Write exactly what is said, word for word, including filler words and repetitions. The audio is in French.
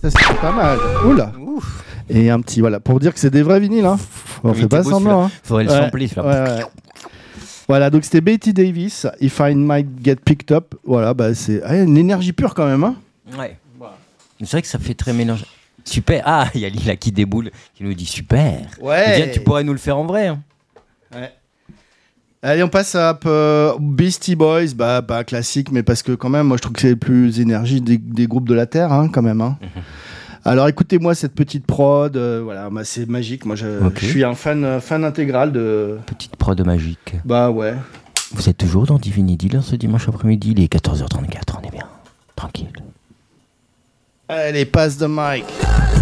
Ça, c'est pas mal. Oula. Ouf. Et un petit, voilà, pour dire que c'est des vrais vinyles. Hein. On Oui, fait pas semblant. Hein. Faudrait le ouais. sampler. Ouais, ouais. Voilà, donc c'était Betty Davis, If I Might Get Picked Up. Voilà, bah, c'est ah, une énergie pure quand même. Hein. Ouais. C'est vrai que ça fait très mélange. Super. Ah, il y a Lila qui déboule, qui nous dit super. Ouais. Bien, tu pourrais nous le faire en vrai. Hein. Ouais. Allez, on passe à euh, Beastie Boys, bah, bah classique, mais parce que quand même, moi je trouve que c'est le plus énergie des, des groupes de la Terre, hein, quand même. Hein. Mm-hmm. Alors écoutez-moi cette petite prod, euh, voilà, bah, c'est magique. Moi, je, okay. je suis un fan, fan intégral de. Petite prod magique. Bah ouais. Vous êtes toujours dans Divinity là, ce dimanche après-midi, il est quatorze heures trente-quatre, on est bien, tranquille. Allez, passe de mic.